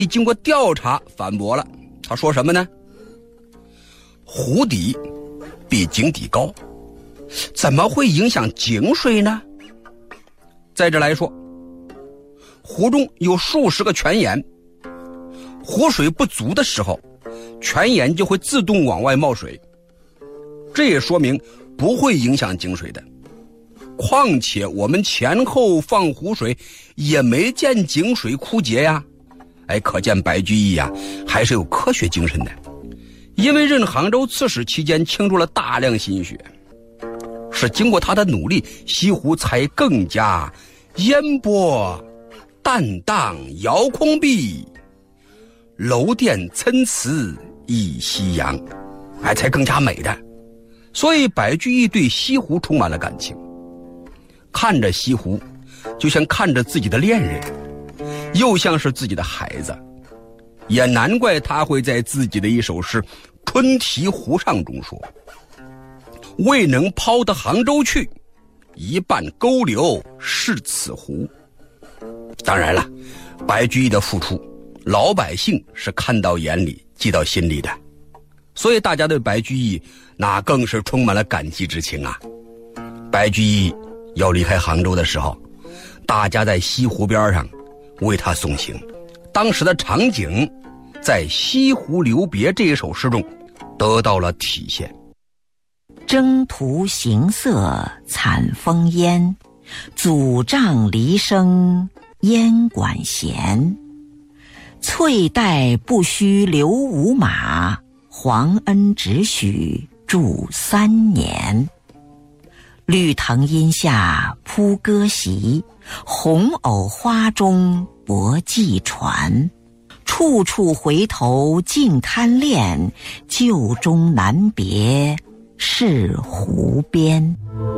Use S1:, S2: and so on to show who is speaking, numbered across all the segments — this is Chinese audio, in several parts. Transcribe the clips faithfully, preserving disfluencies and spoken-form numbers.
S1: 经过调查反驳了，他说什么呢？湖底比井底高，怎么会影响井水呢？再者来说，湖中有数十个泉眼，湖水不足的时候，泉眼就会自动往外冒水，这也说明不会影响井水的。况且我们前后放湖水也没见井水枯竭呀。哎，可见白居易呀还是有科学精神的。因为任杭州刺史期间倾注了大量心血，是经过他的努力，西湖才更加烟波淡荡遥空碧，楼殿参差一夕阳，哎，才更加美的。所以白居易对西湖充满了感情，看着西湖就像看着自己的恋人，又像是自己的孩子。也难怪他会在自己的一首诗《春题湖上》中说：未能抛得杭州去，一半勾留是此湖。当然了，白居易的付出老百姓是看到眼里记到心里的，所以大家对白居易那更是充满了感激之情啊。白居易要离开杭州的时候，大家在西湖边上为他送行，当时的场景在《西湖留别》这一首诗中得到了体现。
S2: 征途行色惨风烟，阻杖离声烟管弦。翠带不须留五马，皇恩只许住三年。绿藤阴下铺歌席，红藕花中泊寄船。处处回头尽贪恋，旧中难别是湖边。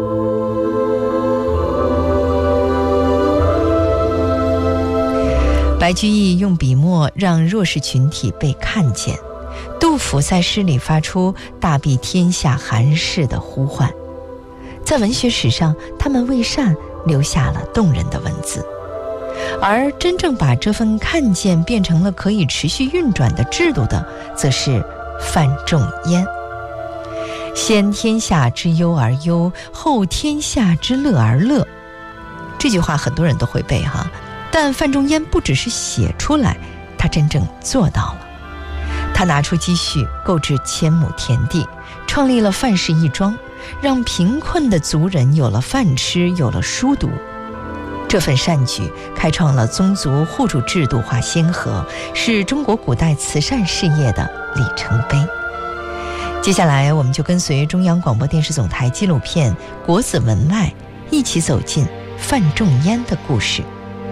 S3: 白居易用笔墨让弱势群体被看见，杜甫在诗里发出大庇天下寒士的呼唤。在文学史上，他们为善留下了动人的文字，而真正把这份看见变成了可以持续运转的制度的，则是范仲淹。先天下之忧而忧，后天下之乐而乐。这句话很多人都会背哈，但范仲淹不只是写出来，他真正做到了。他拿出积蓄购置千亩田地，创立了范氏义庄，让贫困的族人有了饭吃，有了书读。这份善举开创了宗族户主制度化先河，是中国古代慈善事业的里程碑。接下来我们就跟随中央广播电视总台纪录片《国子文脉》，一起走进范仲淹的故事。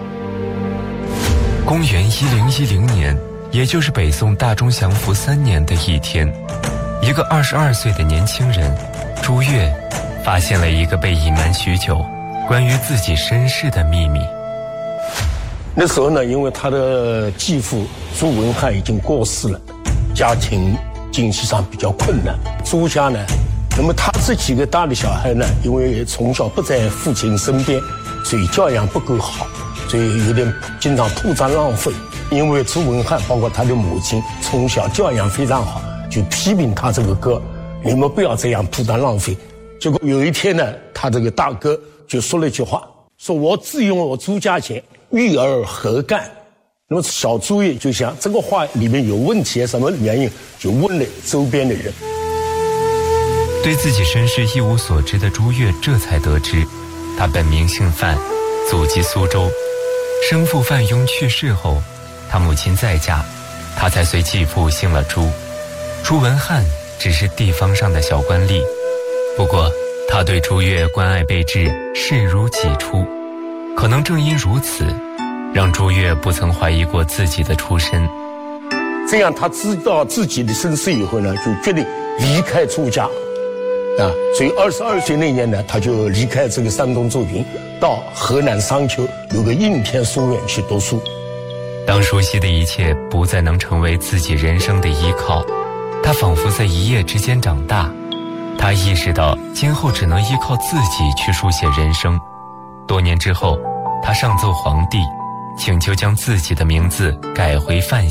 S4: 公元一零一零年，也就是北宋大中祥符三年的一天，一个二十二岁的年轻人朱越发现了一个被隐瞒许久关于自己身世的秘密。
S5: 那时候呢，因为他的继父朱文翰已经过世了，家庭经济上比较困难。朱家呢，那么他这几个大的小孩呢，因为从小不在父亲身边，所以教养不够好，所以有点经常铺张浪费。因为朱文翰包括他的母亲从小教养非常好，就批评他这个哥，你们不要这样铺张浪费。结果有一天呢，他这个大哥就说了一句话，说我自用我朱家钱，育儿何干？那么小朱越就想这个话里面有问题，什么原因？就问了周边的人。
S4: 对自己身世一无所知的朱越这才得知，他本名姓范，祖籍苏州。生父范雍去世后，他母亲再嫁，他才随继父姓了朱。朱文翰只是地方上的小官吏，不过他对朱越关爱备至，视如己出。可能正因如此，让朱越不曾怀疑过自己的出身。
S5: 这样他知道自己的身世以后呢，就决定离开朱家啊。所以二十二岁那年呢，他就离开这个山东周平，到河南商丘有个应天书院去读书。
S4: 当熟悉的一切不再能成为自己人生的依靠，他仿佛在一夜之间长大。他意识到今后只能依靠自己去书写人生。多年之后，他上奏皇帝， 请求将自己的名字改回范